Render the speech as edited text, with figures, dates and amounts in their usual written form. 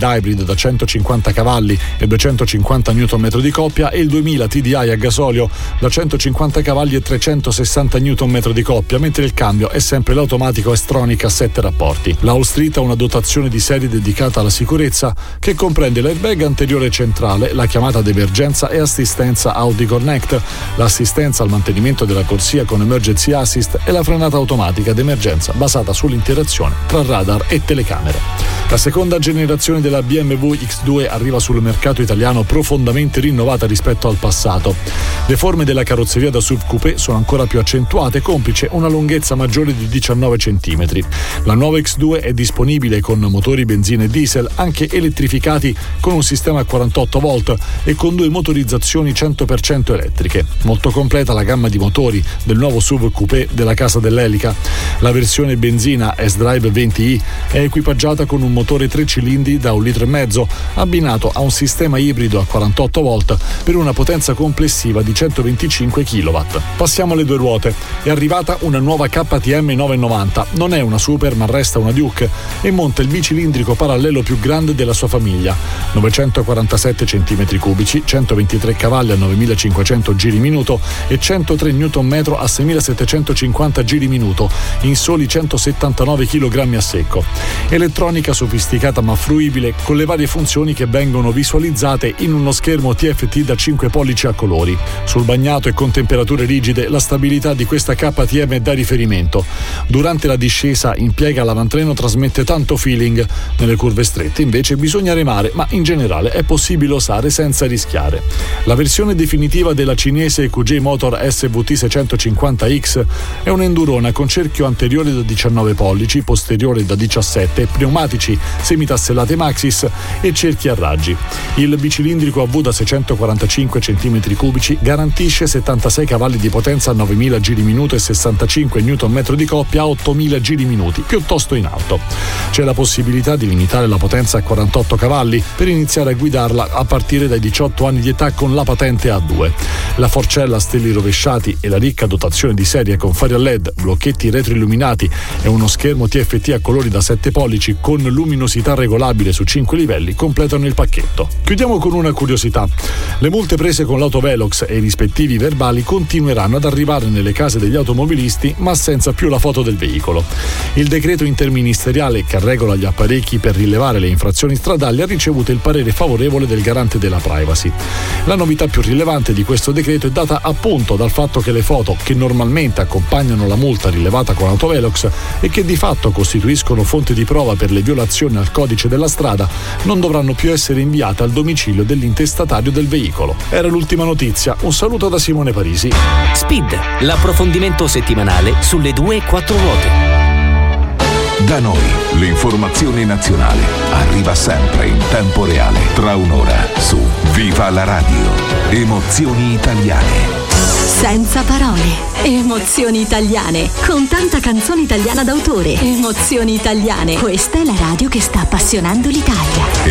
Hybrid da 150 cavalli e 250 Nm di coppia e il 2000 TDI a gasolio da 150 cavalli e 360 Nm di coppia, mentre il cambio è sempre l'automatico S-Tronic a 7 rapporti. La All Street ha una dotazione di serie dedicata alla sicurezza che comprende l'airbag anteriore centrale, la chiamata d'emergenza e assistenza Audi Connect, l'assistenza al mantenimento della corsia con Emergency Assist e la frenata automatica d'emergenza basata sull'interazione tra radar e telecamere. La seconda generazione della BMW X2 arriva sul mercato italiano profondamente rinnovata rispetto al passato. Le forme della carrozzeria da SUV coupé sono ancora più accentuate, complice una lunghezza maggiore di 19 cm. La nuova X2 è disponibile con motori benzina e diesel, anche elettrificati con un sistema a 48 volt e con 2 motorizzazioni 100% elettriche. Molto completa la gamma di motori del nuovo SUV coupé della casa dell'Elica. La versione benzina S-Drive 20i è equipaggiata con un motore 3 cilindri da 1,5 litri, abbinato a un sistema ibrido a 48 volt per una potenza complessiva di 125 kW. Passiamo alle due ruote. È arrivata una nuova KTM 990, non è una Super ma resta una Duke e monta il bicilindrico parallelo più grande della sua famiglia, 947 cm3, 123 cavalli a 9500 giri minuto e 103 Nm a 6750 giri minuto in soli 179 kg a secco. Elettronica sofisticata ma fruibile con le varie funzioni che vengono visualizzate in uno schermo TFT da 5 pollici a colori. Sul bagnato e con temperature rigide la stabilità di questa KTM è da riferimento. Durante la discesa in piega l'avantreno trasmette tanto feeling, nelle curve strette invece bisogna remare, ma in generale è possibile osare senza rischiare. La versione definitiva della cinese QJ Motor SVT 650X è un'endurona con cerchio anteriore da 19 pollici, posteriore da 17, pneumatici semitassellate Maxxis e cerchi a raggi. Il bicilindrico a V da 645 cm3 garantisce 76 cavalli di potenza a 9000 giri minuto e 65 Nm di coppia a 8000 giri minuti, piuttosto in alto. C'è la possibilità di limitare la potenza a 48 cavalli per iniziare a guidarla a partire dai 18 anni di età con la patente A2. La forcella a steli rovesciati e la ricca dotazione di serie con fari a LED, blocchetti retroilluminati e uno schermo TFT a colori da 7 pollici con luminosità regolabile su 5 livelli completano il pacchetto. Chiudiamo con una curiosità. Le multe prese con l'autovelox e i rispettivi verbali continueranno ad arrivare nelle case degli automobilisti, ma senza più la foto del veicolo. Il decreto interministeriale che regola gli apparecchi per rilevare le infrazioni stradali ha ricevuto il parere favorevole del garante della privacy. La novità più rilevante di questo decreto è data appunto dal fatto che le foto che normalmente accompagnano la multa rilevata con autovelox e che di fatto costituiscono fonte di prova per le violazioni al codice della strada non dovranno più essere inviate al domicilio dell'intestatario del veicolo. Era l'ultima notizia. Un saluto da Simone Parisi. Speed, l'approfondimento settimanale sulle 2 e 4 ruote. Da noi l'informazione nazionale arriva sempre in tempo reale, tra un'ora su Viva la Radio. Emozioni italiane. Senza parole. Emozioni italiane. Con tanta canzone italiana d'autore. Emozioni italiane. Questa è la radio che sta appassionando l'Italia.